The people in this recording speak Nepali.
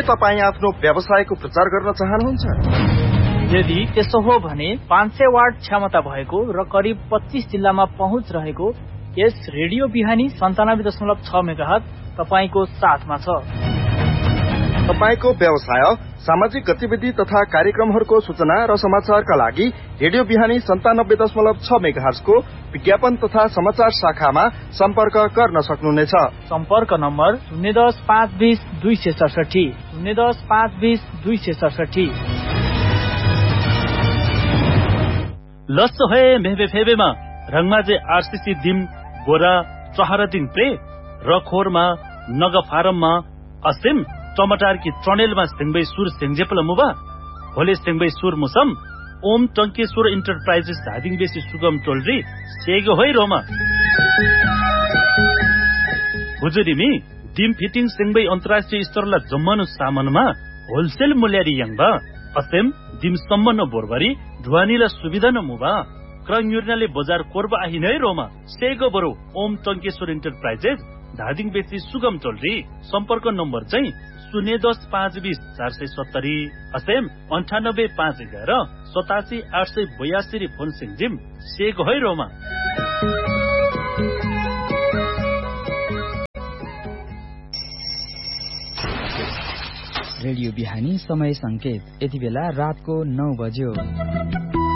के तपाईँ आफ्नो व्यवसायको प्रचार गर्न चाहनुहुन्छ? यदि त्यसो हो भने 500 वाट क्षमता भएको र करिब 25 जिल्लामा पहुँच रहेको यस रेडियो बिहानी 97.6 मेगाहर्ज तपाईको साथमा छ। तपाईको व्यवसाय, सामाजिक गतिविधि तथा कार्यक्रमहरूको सूचना र समाचारका लागि रेडियो बिहानी 97.6 मेगाहर्जको विज्ञापन तथा समाचार शाखामा सम्पर्क गर्न सक्नुहुनेछ। सम्पर्क नम्बर 010-520 267 010-520 267। लस्सो है मेहबे फेबेमा रंगमाजे आरसीसी दिम बोरा चहरा दिन प्रे रखोरमा नगा फारममा असिम टमाटर की ट्रनेलमा सिंगबै सुर सिंगजेपल मुबा होले सिंगबै सुर मुसम ओम टंकेश्वर इंटरप्राइजेस धादिङ बेसी सुगम टोलरी सेगो होइ रोमा हुजुरिमी दिम फिटिङ सिंगबै अन्तर्राष्ट्रिय स्तरला जम्मनु सामानमा होलसेल मूल्यरी यङबा असेम दिम सम्मन बोरबरी ढुवानीला सुविधा न मुबा क्रंयुर्नाले बजार कोर्बा आहिनै रोमा सेगो बरो ओम टंकेश्वर इंटरप्राइजेस धादिङ बेसी सुगम टोलरी सम्पर्क नम्बर चाहिँ 010-520 470 असेम 98-511 87-882 फोन सिंजिम सेगो है रोमा। रेडियो बिहानी समय संकेत यति बेला रातको 9 बज्यो।